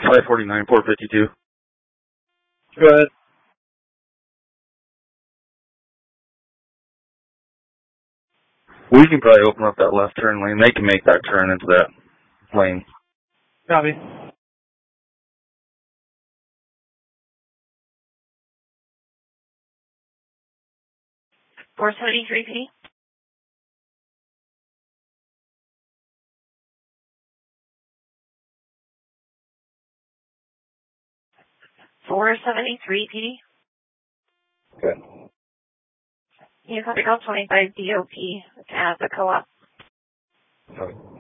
549, 452. Go ahead. We can probably open up that left turn lane. They can make that turn into that lane. Copy. $473P. $473P. Okay. You have to call 25 DOP at the co-op. Okay.